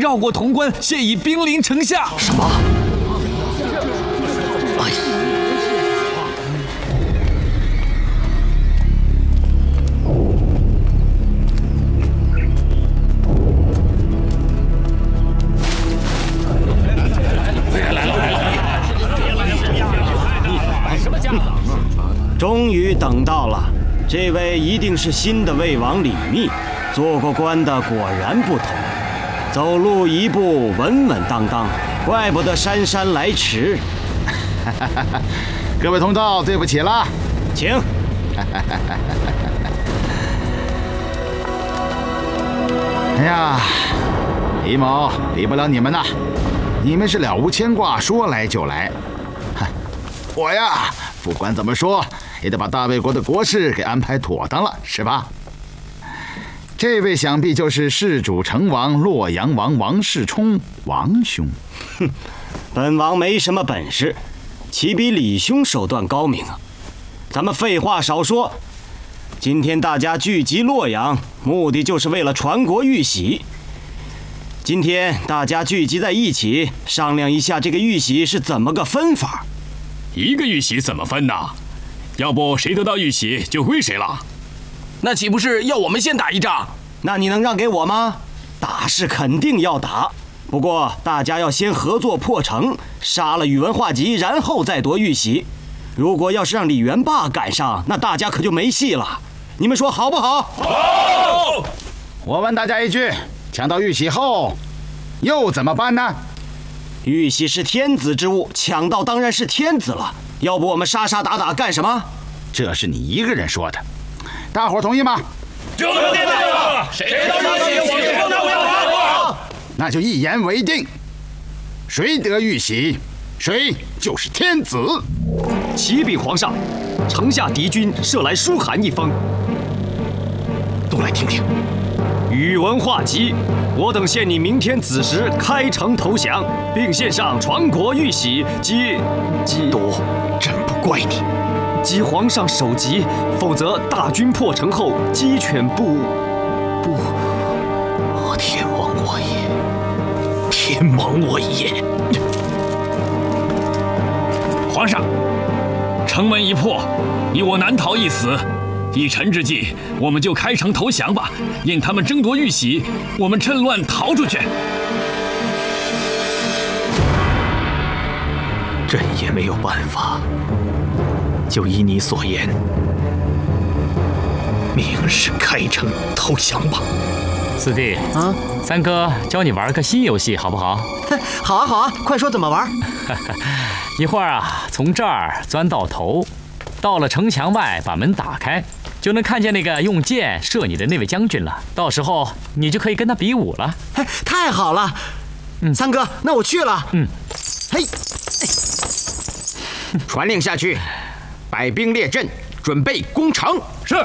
绕过潼关，现已兵临城下。 什么？哎呀！ 终于等到了，这位一定是新的魏王李密，做过官的果然不同，走路一步稳稳当当，怪不得姗姗来迟。 各位同道，对不起了， 请。 哎呀，李某比不了你们呐，你们是了无牵挂，说来就来。我呀，不管怎么说，也得把大魏国的国事给安排妥当了，是吧？这位想必就是世主成王洛阳王王世充王兄。 哼，本王没什么本事，岂比李兄手段高明啊？咱们废话少说，今天大家聚集洛阳，目的就是为了传国玉玺。今天大家聚集在一起，商量一下这个玉玺是怎么个分法。 一个玉玺怎么分呢？要不谁得到玉玺就归谁了。 那岂不是要我们先打一仗？ 那你能让给我吗？打是肯定要打，不过大家要先合作破城，杀了宇文化及，然后再夺玉玺。如果要是让李元霸赶上，那大家可就没戏了。你们说好不好？ 好！ 我问大家一句，抢到玉玺后又怎么办呢？ 玉玺是天子之物，抢到当然是天子了。要不我们杀杀打打干什么？ 这是你一个人说的，大伙同意吗？ 就是这个，谁得玉玺，我们不能跑。 那就一言为定，谁得玉玺，谁就是天子。 启禀皇上，城下敌军射来书函一封，读来听听。宇文化及，我等限你明天子时开城投降，并献上传国玉玺及读，真不怪你。 即皇上首级，否则大军破城后鸡犬不。天亡我也！天亡我也！ 皇上，城门一破，你我难逃一死。一臣之计，我们就开城投降吧，任他们争夺玉玺，我们趁乱逃出去。 朕也没有办法，就依你所言，明日开城投降吧。 四弟啊，三哥教你玩个新游戏，好不好？ 好啊，好啊，快说怎么玩？ 一会儿啊，从这儿钻到头，到了城墙外，把门打开，就能看见那个用箭射你的那位将军了。到时候你就可以跟他比武了。 太好了，三哥，那我去了。嘿， 传令下去，摆兵列阵，准备攻城。 是。